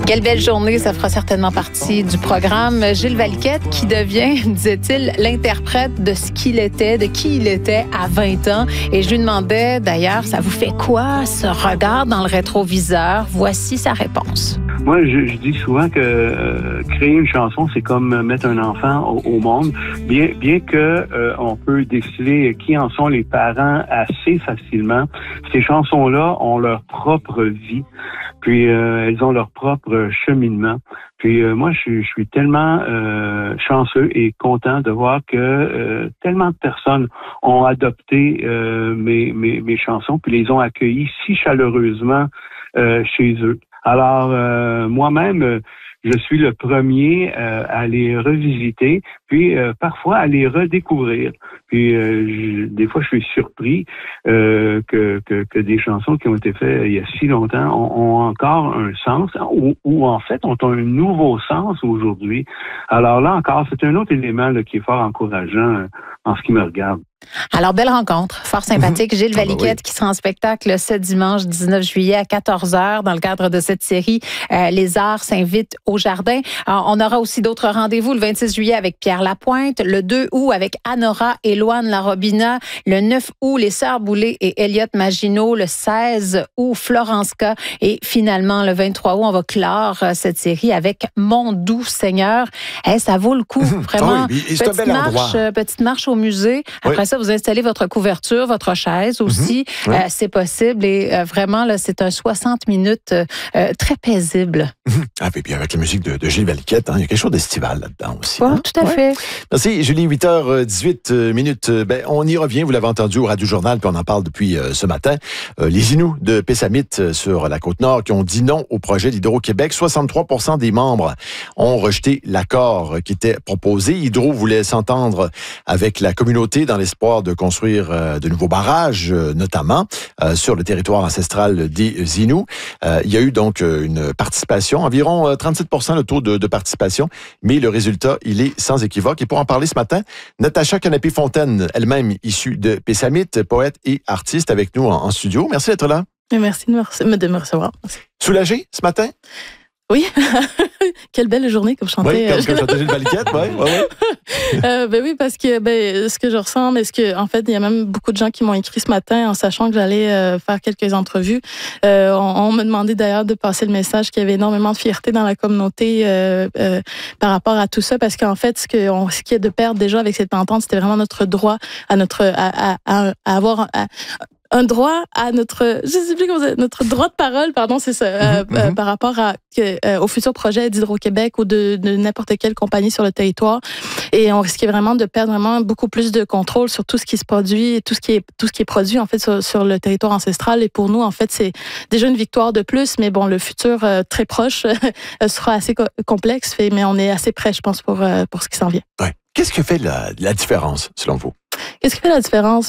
Quelle belle journée, ça fera certainement partie du programme. Gilles Valiquette qui devient, disait-il, l'interprète de ce qu'il était, de qui il était à 20 ans. Et je lui demandais d'ailleurs, ça vous fait quoi ce regard dans le rétroviseur? Voici sa réponse. Moi, je dis souvent que créer une chanson, c'est comme mettre un enfant au monde. Bien que on peut déceler qui en sont les parents assez facilement, ces chansons-là ont leur propre vie, puis elles ont leur propre cheminement. Puis moi, je suis tellement chanceux et content de voir que tellement de personnes ont adopté mes chansons, puis les ont accueillies si chaleureusement chez eux. Alors, moi-même, je suis le premier à les revisiter, puis parfois à les redécouvrir. Puis des fois, je suis surpris que des chansons qui ont été faites il y a si longtemps ont encore un sens, ou en fait ont un nouveau sens aujourd'hui. Alors là encore, c'est un autre élément là, qui est fort encourageant en ce qui me regarde. Alors, belle rencontre, fort sympathique. Gilles Valiquette qui sera en spectacle ce dimanche 19 juillet à 14h dans le cadre de cette série Les Arts s'invitent au jardin. Alors, on aura aussi d'autres rendez-vous le 26 juillet avec Pierre Lapointe, le 2 août avec Anora et Loane Larobina, le 9 août les Sœurs Boulay et Elliot Maginot, le 16 août Florence K et finalement le 23 août on va clore cette série avec Mon doux Seigneur. Ça vaut le coup, vraiment. Oui, Petite marche au musée. Après ça, vous installez votre couverture, votre chaise aussi. C'est possible et vraiment, là, c'est un 60 minutes très paisible. Ah, et puis avec la musique de Gilles Valiquette, il y a quelque chose d'estival là-dedans aussi. Oui, tout à fait. Merci, Julie. 8h18. On y revient, vous l'avez entendu au Radio Journal, puis on en parle depuis ce matin. Les Inuits de Pessamit sur la Côte-Nord qui ont dit non au projet d'Hydro-Québec. 63% des membres ont rejeté l'accord qui était proposé. Hydro voulait s'entendre avec la communauté dans l'espoir de construire de nouveaux barrages, notamment sur le territoire ancestral des Inuits. Il y a eu donc une participation, environ 37% le taux de participation, mais le résultat, il est sans équivoque. Et pour en parler ce matin, Natacha Canapé-Fontaine, elle-même issue de Pessamit, poète et artiste, avec nous en studio. Merci d'être là. Merci de me recevoir. Merci. Soulagée ce matin? Oui, quelle belle journée comme chantait. Oui, comme chantait Gilles Valiquette, oui, parce que ce que je ressens, en fait, il y a même beaucoup de gens qui m'ont écrit ce matin en sachant que j'allais faire quelques entrevuus. On me demandait d'ailleurs de passer le message qu'il y avait énormément de fierté dans la communauté par rapport à tout ça, parce qu'en fait, ce qui est de perdre déjà avec cette entente, c'était vraiment notre droit à avoir un droit à notre droit de parole, c'est ça, par rapport au futur projet d'Hydro-Québec ou de n'importe quelle compagnie sur le territoire. Et on risquait vraiment de perdre vraiment beaucoup plus de contrôle sur tout ce qui se produit et tout ce qui est produit en fait sur le territoire ancestral. Et pour nous, en fait, c'est déjà une victoire de plus. Mais bon, le futur très proche sera assez complexe, mais on est assez prêt, je pense, pour ce qui s'en vient. Ouais. Qu'est-ce qui fait la différence, selon vous? Qu'est-ce qui fait la différence?